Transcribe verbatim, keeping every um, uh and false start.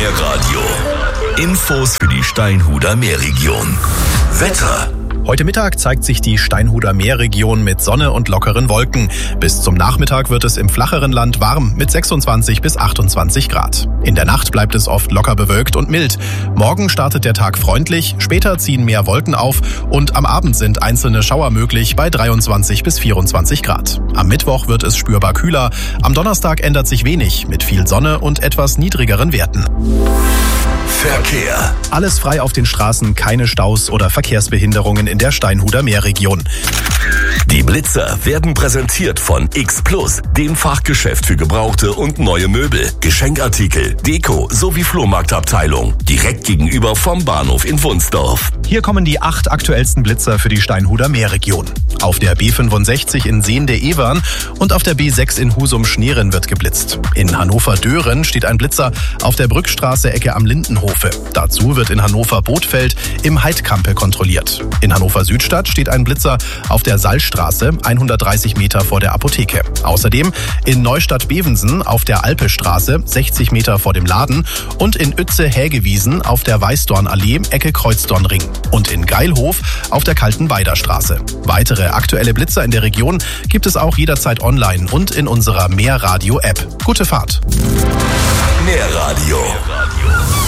Meerradio. Infos für die Steinhuder Meerregion. Wetter. Heute Mittag zeigt sich die Steinhuder Meerregion mit Sonne und lockeren Wolken. Bis zum Nachmittag wird es im flacheren Land warm mit sechsundzwanzig bis achtundzwanzig Grad. In der Nacht bleibt es oft locker bewölkt und mild. Morgen startet der Tag freundlich, später ziehen mehr Wolken auf und am Abend sind einzelne Schauer möglich bei dreiundzwanzig bis vierundzwanzig Grad. Am Mittwoch wird es spürbar kühler. Am Donnerstag ändert sich wenig mit viel Sonne und etwas niedrigeren Werten. Verkehr. Alles frei auf den Straßen, keine Staus oder Verkehrsbehinderungen in der Steinhuder Meerregion. Die Blitzer werden präsentiert von X Plus, dem Fachgeschäft für gebrauchte und neue Möbel, Geschenkartikel, Deko sowie Flohmarktabteilung. Direkt gegenüber vom Bahnhof in Wunsdorf. Hier kommen die acht aktuellsten Blitzer für die Steinhuder Meerregion. Auf der B fünfundsechzig in Sehnde-Evern und auf der B sechs in Husum-Schneeren wird geblitzt. In Hannover-Dören steht ein Blitzer auf der Brückstraße Ecke am Lindenhofe. Dazu wird in Hannover-Bothfeld im Heidkampe kontrolliert. In Hannover-Südstadt steht ein Blitzer auf der Salzstraße, hundertdreißig Meter vor der Apotheke. Außerdem in Neustadt-Bevensen auf der Alpestraße, sechzig Meter vor dem Laden und in Uetze-Hägewiesen auf der Weißdornallee, Ecke Kreuzdornring. Und in Geilhof auf der Kaltenweider Straße. Weitere aktuelle Blitzer in der Region gibt es auch jederzeit online und in unserer Meerradio-App. Gute Fahrt! Meerradio.